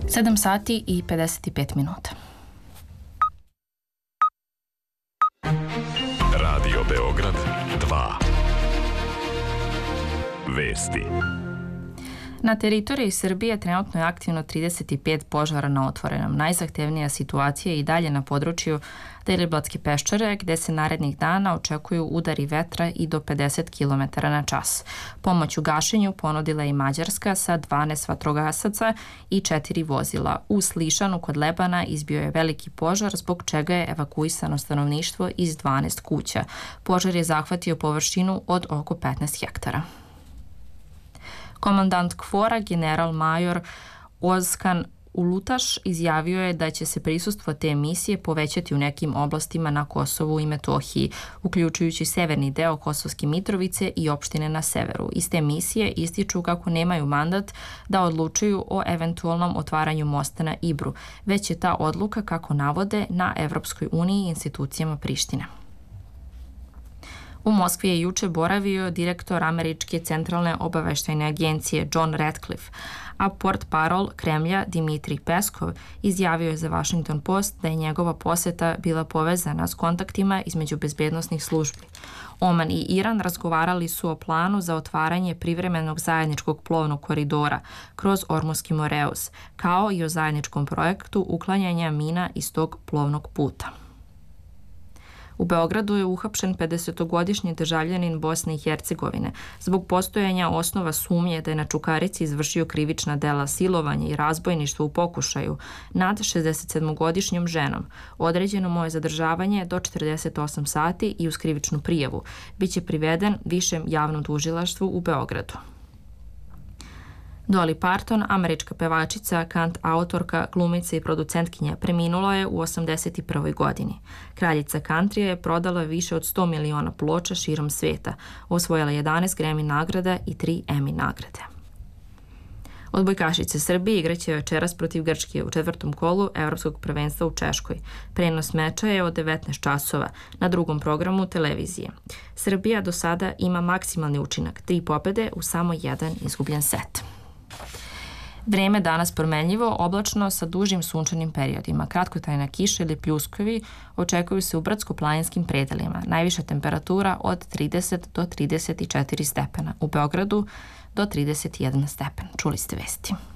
7 sati i 55 minuta. Radio Beograd 2. Vesti. Na teritoriji Srbije trenutno je aktivno 35 požara na otvorenom. Najzahtevnija situacija je i dalje na području Deliblatske peščare, gde se narednih dana očekuju udari vetra i do 50 km na čas. Pomoć u gašenju ponudila je i Mađarska sa 12 vatrogasaca i 4 vozila. U Slišanu kod Lebana izbio je veliki požar, zbog čega je evakuisano stanovništvo iz 12 kuća. Požar je zahvatio površinu od oko 15 hektara. Komandant KFOR-a, general major Ozkan Ulutaš, izjavio je da će se prisustvo te misije povećati u nekim oblastima na Kosovu i Metohiji, uključujući severni deo Kosovske Mitrovice i opštine na severu. Iz te misije ističu kako nemaju mandat da odlučuju o eventualnom otvaranju mosta na Ibru, već je ta odluka, kako navode, na Evropskoj uniji i institucijama Prištine. U Moskvi je juče boravio direktor Američke centralne obaveštajne agencije John Ratcliffe, a portparol Kremlja Dimitrij Peskov izjavio je za Washington Post da je njegova poseta bila povezana s kontaktima između bezbednosnih službi. Oman i Iran razgovarali su o planu za otvaranje privremenog zajedničkog plovnog koridora kroz Ormuski Moreus, kao i o zajedničkom projektu uklanjanja mina iz tog plovnog puta. U Beogradu je uhapšen 50-godišnji državljanin Bosne i Hercegovine zbog postojanja osnova sumnje da je na Čukarici izvršio krivična dela silovanja i razbojništva u pokušaju nad 67-godišnjom ženom. Određeno mu je zadržavanje do 48 sati i uz krivičnu prijavu. Biće priveden Višem javnom tužilaštvu u Beogradu. Dolly Parton, američka pevačica, kant-autorka, glumica i producentkinja, preminula je u 81. godini. Kraljica kantrija je prodala više od 100 miliona ploča širom sveta, osvojila 11 Grammy nagrada i 3 Emmy nagrade. Odbojkašice Srbije igraće večeras protiv Grčke u 4. kolu Evropskog prvenstva u Češkoj. Prenos meča je od 19 časova na drugom programu televizije. Srbija do sada ima maksimalni učinak, 3 pobede u samo 1 izgubljen set. Vreme danas promenljivo, oblačno sa dužim sunčanim periodima. Kratkotrajna kiša ili pljuskovi očekuju se u brdsko-planinskim predelima. Najviša temperatura od 30 do 34 stepena. U Beogradu do 31 stepen. Čuli ste vesti.